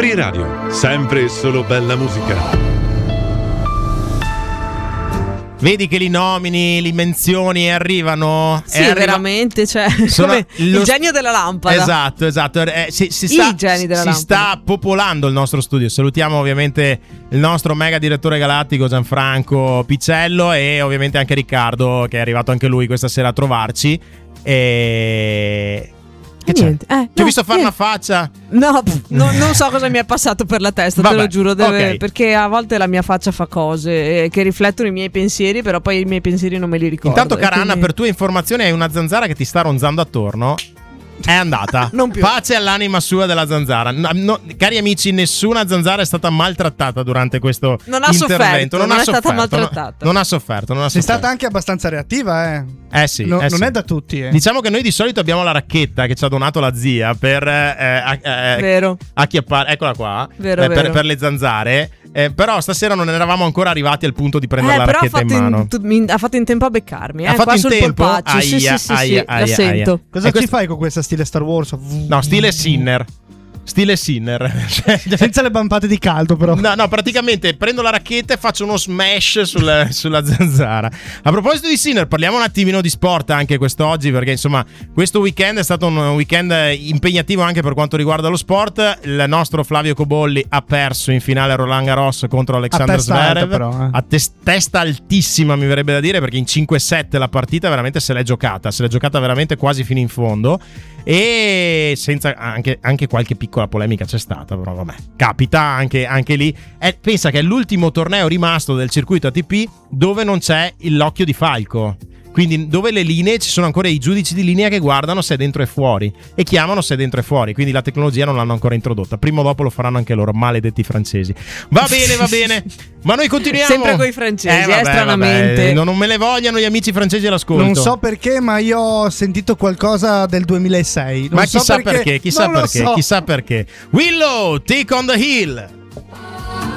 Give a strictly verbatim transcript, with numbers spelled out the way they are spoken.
Free Radio, sempre e solo bella musica. Vedi che li nomini, li menzioni e arrivano? Sì, e arriva... veramente, cioè, Sono come lo... il genio della lampada. Esatto, esatto. Eh, si si, I sta, geni della si lampada. sta popolando il nostro studio. Salutiamo ovviamente il nostro mega direttore galattico Gianfranco Picello e ovviamente anche Riccardo, che è arrivato anche lui questa sera a trovarci. E... Che c'è? Niente. Eh, Ti ho no, visto fare niente. una faccia. No, pff, no, non so cosa mi è passato per la testa, Vabbè, te lo giuro, deve, ok. perché a volte la mia faccia fa cose eh, che riflettono i miei pensieri, però poi i miei pensieri non me li ricordo. Intanto, e cara Anna, quindi- per tua informazione, hai una zanzara che ti sta ronzando attorno. È andata. Non più. Pace all'anima sua della zanzara. No, no, cari amici, nessuna zanzara è stata maltrattata durante questo Non ha intervento. sofferto, non ha è stata sofferto, maltrattata. No, non ha sofferto. Non ha Sei sofferto. stata anche abbastanza reattiva, eh. Eh sì, No- eh non sì. è da tutti, eh. Diciamo che noi di solito abbiamo la racchetta che ci ha donato la zia per eh, a- eh, Vero. acchiappare. Eccola qua. Vero, eh, per, vero. per le zanzare. Eh, però stasera non eravamo ancora arrivati al punto di prendere Eh, la però ha racchetta in fatto in, mano. tu- in- ha fatto in tempo a beccarmi. Eh, Ha fatto qua in sul tempo? polpaccio. Sì, Aia, sì, sì, aia, sì, aia, la sento. Cosa E ci questo- fai con questa stile Star Wars? No, stile Sinner. Stile Sinner. Cioè, Senza le bampate di caldo, però. No, no, praticamente prendo la racchetta e faccio uno smash sul- sulla zanzara. A proposito di Sinner, parliamo un attimino di sport anche quest'oggi, perché insomma questo weekend è stato un weekend impegnativo anche per quanto riguarda lo sport. Il nostro Flavio Cobolli ha perso in finale a Roland Garros contro Alexander testa alta, Zverev. però, eh. A tes- testa altissima, mi verrebbe da dire, perché in cinque sette la partita veramente se l'è giocata, se l'è giocata veramente quasi fino in fondo. E senza anche, anche qualche piccola polemica c'è stata, però vabbè, capita anche, anche lì. Eh, pensa che è l'ultimo torneo rimasto del circuito A T P dove non c'è l'occhio di falco. Quindi dove le linee ci sono ancora i giudici di linea che guardano se è dentro e fuori e chiamano se è dentro e fuori. Quindi la tecnologia non l'hanno ancora introdotta. Prima o dopo lo faranno anche loro, maledetti francesi. Va bene, va bene. Ma noi continuiamo. Sempre coi francesi, eh, vabbè, stranamente. vabbè. Non, non me le vogliano gli amici francesi all'ascolto. Non so perché, ma io ho sentito qualcosa del duemilasei. Non Ma so chissà perché, chissà non lo perché, so. chissà perché. Willow, Take on the Hill.